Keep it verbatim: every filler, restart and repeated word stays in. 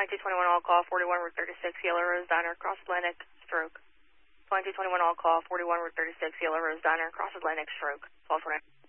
twenty-two twenty-one all call, forty-one Route thirty-six, Yellow Rose Diner, Cross Atlantic, stroke. twenty-two twenty-one all call, forty-one Route thirty-six, Yellow Rose Diner, Cross Atlantic, stroke. twelve twenty.